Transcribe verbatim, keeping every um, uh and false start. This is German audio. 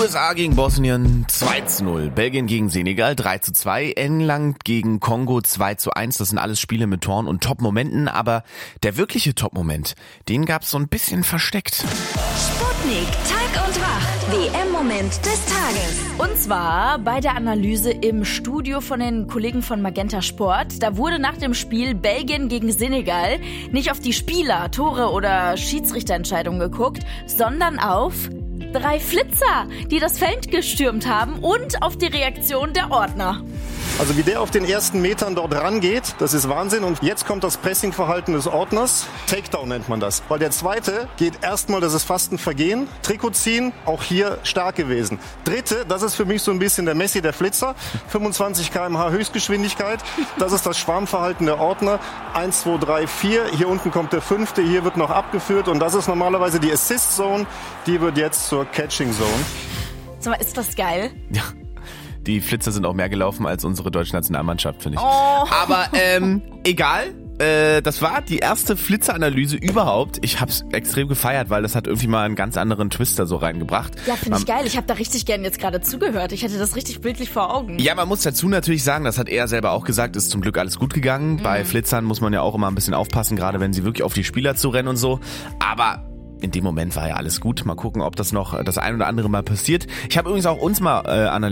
S A gegen Bosnien zwei zu null, Belgien gegen Senegal drei zu zwei, England gegen Kongo zwei zu eins. Das sind alles Spiele mit Toren und Top-Momenten, aber der wirkliche Top-Moment, den gab's so ein bisschen versteckt. Sputnik, Tag und Wach, W M-Moment des Tages. Und zwar bei der Analyse im Studio von den Kollegen von Magenta Sport. Da wurde nach dem Spiel Belgien gegen Senegal nicht auf die Spieler, Tore oder Schiedsrichterentscheidungen geguckt, sondern auf drei Flitzer, die das Feld gestürmt haben, und auf die Reaktion der Ordner. Also wie der auf den ersten Metern dort rangeht, das ist Wahnsinn. Und jetzt kommt das Pressingverhalten des Ordners. Takedown nennt man das. Weil der zweite geht erstmal, das ist fast ein Vergehen. Trikot ziehen, auch hier stark gewesen. Dritte, das ist für mich so ein bisschen der Messi, der Flitzer. fünfundzwanzig Kilometer pro Stunde Höchstgeschwindigkeit. Das ist das Schwarmverhalten der Ordner. eins, zwei, drei, vier. Hier unten kommt der fünfte. Hier wird noch abgeführt. Und das ist normalerweise die Assist Zone. Die wird jetzt zur Catching Zone. Sag mal, ist das geil? Ja. Die Flitzer sind auch mehr gelaufen als unsere deutsche Nationalmannschaft, finde ich. Oh. Aber ähm, egal. Äh, das war die erste Flitzeranalyse überhaupt. Ich hab's extrem gefeiert, weil das hat irgendwie mal einen ganz anderen Twister so reingebracht. Ja, finde ich geil. Ich habe da richtig gern jetzt gerade zugehört. Ich hatte das richtig bildlich vor Augen. Ja, man muss dazu natürlich sagen, das hat er selber auch gesagt, ist zum Glück alles gut gegangen. Mhm. Bei Flitzern muss man ja auch immer ein bisschen aufpassen, gerade wenn sie wirklich auf die Spieler zu rennen und so. Aber in dem Moment war ja alles gut. Mal gucken, ob das noch das ein oder andere Mal passiert. Ich habe übrigens auch uns mal äh, analysiert.